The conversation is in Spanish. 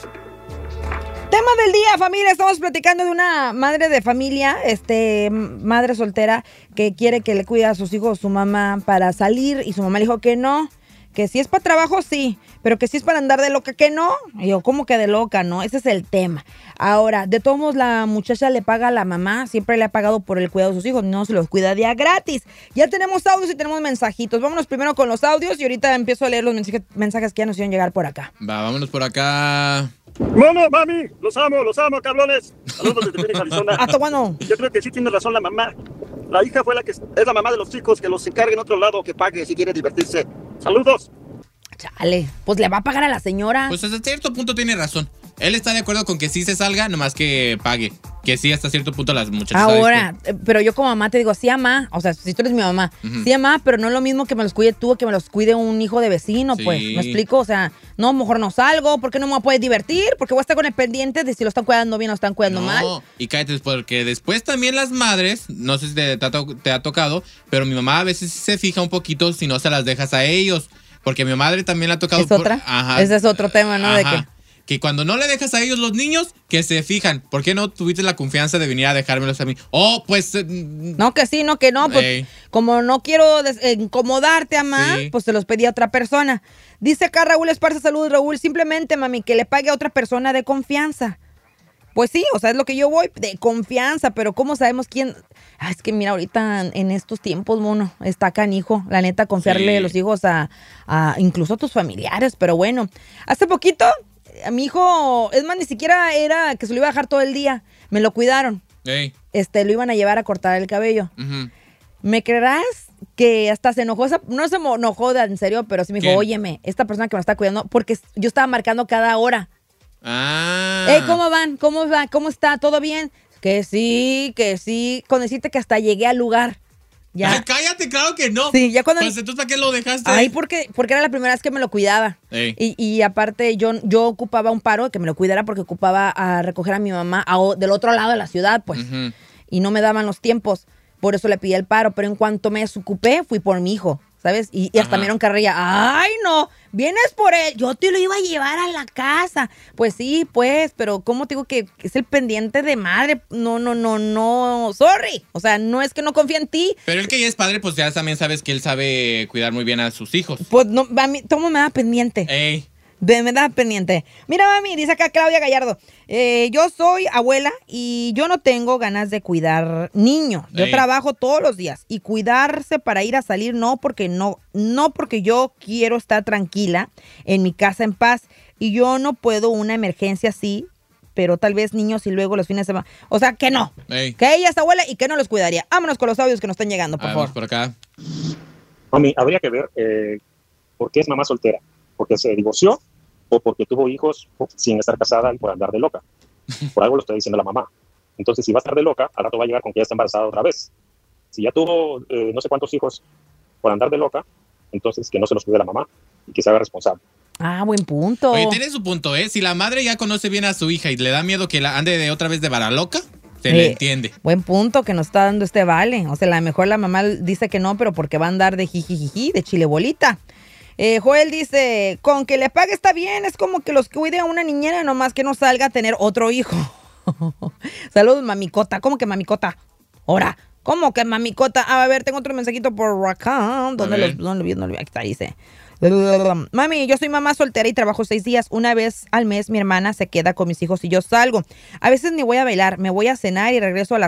Tema del día, familia. Estamos platicando de una madre de familia, madre soltera, que quiere que le cuide a sus hijos su mamá para salir, y su mamá le dijo que no, que si es para trabajo, sí, pero que si es para andar de loca, que no. Y yo, ¿cómo que de loca, no? Ese es el tema. Ahora, de todos modos, la muchacha le paga a la mamá, siempre le ha pagado por el cuidado de sus hijos, no se los cuida día gratis. Ya tenemos audios y tenemos mensajitos. Vámonos primero con los audios y ahorita empiezo a leer los mensajes que ya nos hicieron llegar por acá. Vámonos por acá. Bueno, mami, los amo, cabrones. Saludos desde Phoenix, Arizona. Hasta bueno. Yo creo que sí tiene razón la mamá. La hija fue la que es la mamá de los chicos, que los encargue en otro lado, que pague si quiere divertirse. Saludos. Chale, pues le va a pagar a la señora. Pues hasta cierto punto tiene razón. Él está de acuerdo con que sí se salga, nomás que pague. Que sí, hasta cierto punto las muchachas. Ahora, pero yo como mamá te digo, sí, mamá. O sea, si tú eres mi mamá, sí, mamá, pero no es lo mismo que me los cuide tú o que me los cuide un hijo de vecino, sí. Pues. ¿Me explico? O sea, no, mejor no salgo, porque no me voy a poder divertir, porque voy a estar con el pendiente de si lo están cuidando bien o lo están cuidando mal. Y cállate, porque después también las madres, no sé si te ha tocado, pero mi mamá a veces se fija un poquito si no se las dejas a ellos. Porque a mi madre también le ha tocado... ¿Es otra? Ajá. Ese es otro tema, ¿no? Ajá. De que cuando no le dejas a ellos los niños, que se fijan. ¿Por qué no tuviste la confianza de venir a dejármelos a mí? Oh, pues... No, que sí, no, que no. Pues, como no quiero incomodarte, mamá, pues se los pedí a otra persona. Dice acá Raúl Esparza, saludos, Raúl. Simplemente, mami, que le pague a otra persona de confianza. Pues sí, o sea, es lo que yo voy, de confianza, pero ¿cómo sabemos quién? Es que mira, ahorita en estos tiempos, mono, está canijo, la neta, confiarle a los hijos a incluso a tus familiares, pero bueno. Hace poquito, a mi hijo, es más, ni siquiera era que se lo iba a dejar todo el día, me lo cuidaron. Lo iban a llevar a cortar el cabello. ¿Me creerás que hasta se enojó? No se enojó en serio, pero sí me dijo, óyeme, esta persona que me está cuidando, porque yo estaba marcando cada hora. ¿Cómo van? ¿Cómo va? ¿Cómo está? ¿Todo bien? Que sí. Con decirte que hasta llegué al lugar. Ya. Ay, cállate, claro que no. Sí, ya cuando... Pues entonces, ¿para qué lo dejaste? Ay, porque era la primera vez que me lo cuidaba. Y aparte, yo ocupaba un paro que me lo cuidara porque ocupaba a recoger a mi mamá del otro lado de la ciudad, pues. Y no me daban los tiempos. Por eso le pedí el paro. Pero en cuanto me desocupé, fui por mi hijo. ¿Sabes? Y hasta me dieron carrilla. ¡Ay, no! ¿Vienes por él? Yo te lo iba a llevar a la casa. Pues sí, pues, pero ¿cómo te digo que es el pendiente de madre? No, sorry. O sea, no es que no confíe en ti. Pero él que ya es padre, pues ya también sabes que él sabe cuidar muy bien a sus hijos. Pues no, a mí, ¿cómo me da pendiente? Me da pendiente. Mira, mami, dice acá Claudia Gallardo. Yo soy abuela y yo no tengo ganas de cuidar niños. Yo trabajo todos los días y cuidarse para ir a salir no porque yo quiero estar tranquila en mi casa en paz y yo no puedo una emergencia así, pero tal vez niños y luego los fines de semana. O sea, que no. Que ella es abuela y que no los cuidaría. Vámonos con los audios que nos están llegando, por favor. Por acá. Mami, habría que ver por qué es mamá soltera. Porque se divorció o porque tuvo hijos sin estar casada y por andar de loca. Por algo lo está diciendo la mamá. Entonces, si va a estar de loca, al rato va a llegar con que ya está embarazada otra vez. Si ya tuvo no sé cuántos hijos por andar de loca, entonces que no se los cuide la mamá y que se haga responsable. Buen punto. Oye, tiene su punto, ¿eh? Si la madre ya conoce bien a su hija y le da miedo que la ande de otra vez de varaloca, se le entiende. Buen punto que nos está dando Vale. O sea, a lo mejor la mamá dice que no, pero porque va a andar de jijijiji, de chile bolita. Joel dice, con que le pague está bien, es como que los cuide a una niñera, nomás que no salga a tener otro hijo. Saludos, mamicota. ¿Cómo que mamicota? Ahora, ¿cómo que mamicota? A ver, tengo otro mensajito por acá. ¿Dónde lo vi? Aquí está, dice. Mami, yo soy mamá soltera y trabajo 6 días. Una vez al mes mi hermana se queda con mis hijos y yo salgo. A veces ni voy a bailar, me voy a cenar y regreso a la